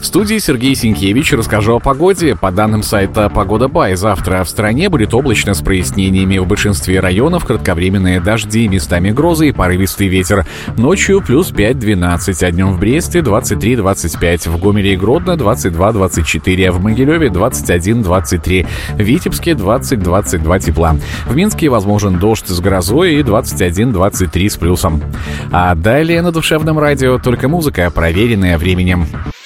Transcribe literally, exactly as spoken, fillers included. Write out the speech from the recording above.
студии Сергей Синкевич. Расскажу о погоде. По данным сайта «Погода Бай», завтра в стране будет облачно с прояснениями. В большинстве районов кратковременные дожди, местами грозы и порывистый ветер. Ночью плюс пять-двенадцать, а днем в Бресте двадцать три двадцать пять, в Гомеле и Гродно двадцать два двадцать четыре, в Могилеве двадцать один двадцать три, в Витебске двадцать двадцать два тепла. В Минске возможен дождь с грозой и двадцать один двадцать три с плюсом. А далее на душевном радио только музыка, проверенная временем.